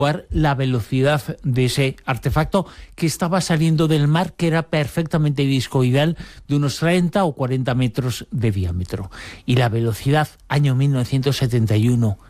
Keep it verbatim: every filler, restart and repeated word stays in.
la velocidad de ese artefacto que estaba saliendo del mar, que era perfectamente discoidal, de unos treinta o cuarenta metros de diámetro. Y la velocidad, año mil novecientos setenta y uno,